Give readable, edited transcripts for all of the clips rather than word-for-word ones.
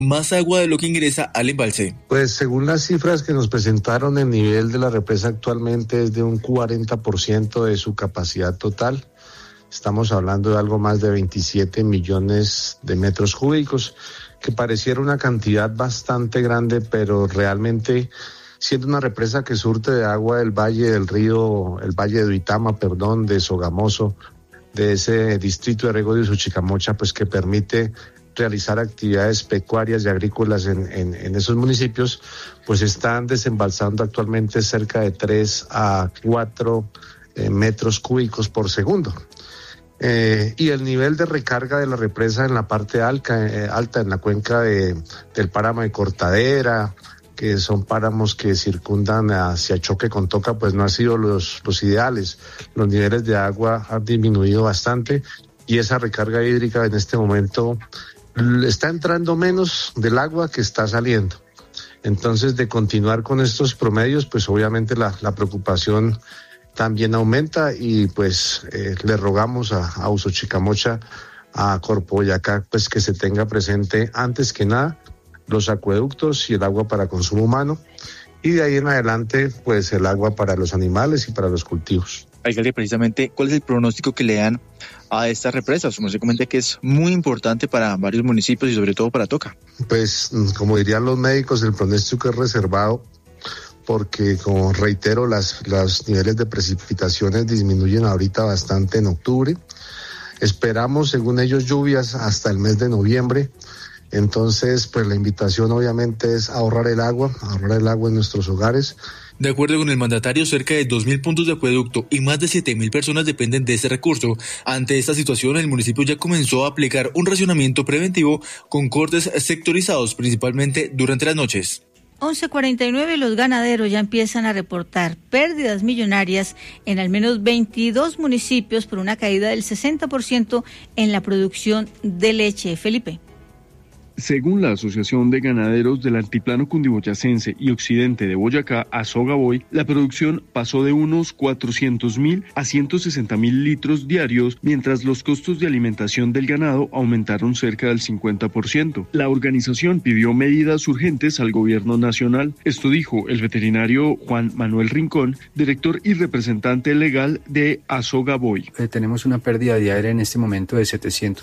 más agua de lo que ingresa al embalse. Pues según las cifras que nos presentaron, el nivel de la represa actualmente es de un 40% de su capacidad total. Estamos hablando de algo más de 27 millones de metros cúbicos, que pareciera una cantidad bastante grande, pero realmente siendo una represa que surte de agua del valle del río, el valle de Duitama, de Sogamoso, de ese distrito de riego de Usuchicamocha, pues que permite realizar actividades pecuarias y agrícolas en esos municipios, pues están desembalsando actualmente cerca de 3 a 4 metros cúbicos por segundo. Y el nivel de recarga de la represa en la parte alta en la cuenca del páramo de Cortadera, que son páramos que circundan hacia Choque con Toca, pues no han sido los ideales. Los niveles de agua han disminuido bastante y esa recarga hídrica en este momento está entrando menos del agua que está saliendo. Entonces, de continuar con estos promedios, pues obviamente la preocupación también aumenta y pues le rogamos a Usuchicamocha, a Corpoboyacá, pues que se tenga presente antes que nada los acueductos y el agua para consumo humano y de ahí en adelante pues el agua para los animales y para los cultivos. Alcalde, precisamente, ¿cuál es el pronóstico que le dan a estas represas? Como se comenta que es muy importante para varios municipios y sobre todo para Toca. Pues como dirían los médicos, el pronóstico es reservado porque, como reitero, los niveles de precipitaciones disminuyen ahorita bastante en octubre. Esperamos, según ellos, lluvias hasta el mes de noviembre. Entonces, pues la invitación obviamente es ahorrar el agua en nuestros hogares. De acuerdo con el mandatario, cerca de 2.000 puntos de acueducto y más de 7.000 personas dependen de este recurso. Ante esta situación, el municipio ya comenzó a aplicar un racionamiento preventivo con cortes sectorizados, principalmente durante las noches. 11:49, los ganaderos ya empiezan a reportar pérdidas millonarias en al menos 22 municipios por una caída del 60% en la producción de leche. Felipe. Según la Asociación de Ganaderos del Altiplano Cundiboyacense y Occidente de Boyacá, Asogaboy, la producción pasó de unos 400.000 a 160.000 litros diarios, mientras los costos de alimentación del ganado aumentaron cerca del 50%. La organización pidió medidas urgentes al gobierno nacional. Esto dijo el veterinario Juan Manuel Rincón, director y representante legal de Asogaboy. Tenemos una pérdida diaria en este momento de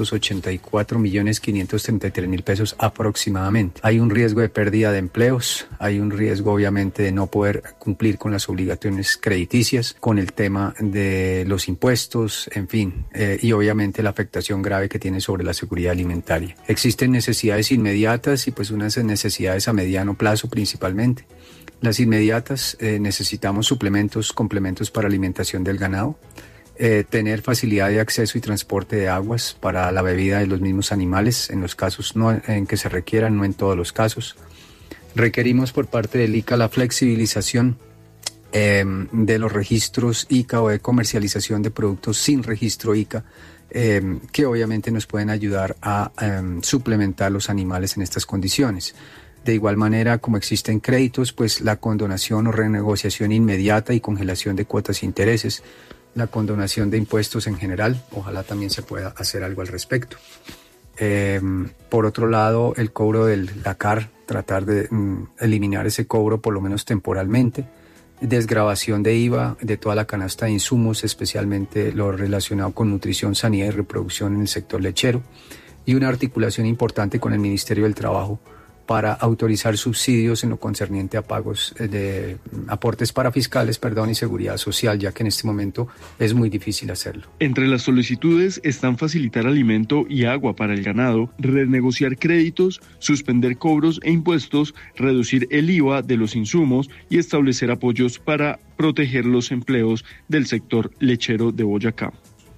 784.533.000 pesos aproximadamente. Hay un riesgo de pérdida de empleos, hay un riesgo obviamente de no poder cumplir con las obligaciones crediticias, con el tema de los impuestos, en fin, y obviamente la afectación grave que tiene sobre la seguridad alimentaria. Existen necesidades inmediatas y pues unas necesidades a mediano plazo principalmente. Las inmediatas necesitamos complementos para alimentación del ganado. Tener facilidad de acceso y transporte de aguas para la bebida de los mismos animales, en los casos en que se requieran, no en todos los casos. Requerimos por parte del ICA la flexibilización de los registros ICA o de comercialización de productos sin registro ICA, que obviamente nos pueden ayudar a suplementar los animales en estas condiciones. De igual manera, como existen créditos, pues la condonación o renegociación inmediata y congelación de cuotas e intereses, la condonación de impuestos en general, ojalá también se pueda hacer algo al respecto. Por otro lado, el cobro del CAR, tratar de eliminar ese cobro por lo menos temporalmente, desgravación de IVA de toda la canasta de insumos, especialmente lo relacionado con nutrición, sanidad y reproducción en el sector lechero, y una articulación importante con el Ministerio del Trabajo para autorizar subsidios en lo concerniente a pagos de aportes parafiscales, y seguridad social, ya que en este momento es muy difícil hacerlo. Entre las solicitudes están facilitar alimento y agua para el ganado, renegociar créditos, suspender cobros e impuestos, reducir el IVA de los insumos y establecer apoyos para proteger los empleos del sector lechero de Boyacá.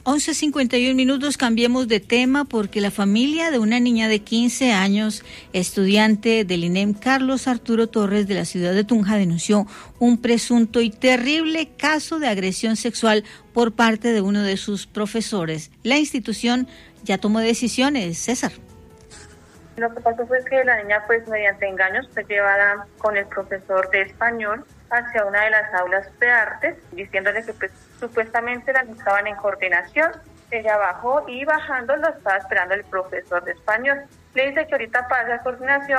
11:51, cambiemos de tema porque la familia de una niña de 15 años, estudiante del INEM Carlos Arturo Torres de la ciudad de Tunja, denunció un presunto y terrible caso de agresión sexual por parte de uno de sus profesores. La institución ya tomó decisiones. César. Lo que pasó fue que la niña, mediante engaños, fue llevada con el profesor de español hacia una de las aulas de artes, diciéndole que supuestamente las estaban en coordinación. Ella bajó y bajando lo estaba esperando el profesor de español. le dice que ahorita pasa a coordinación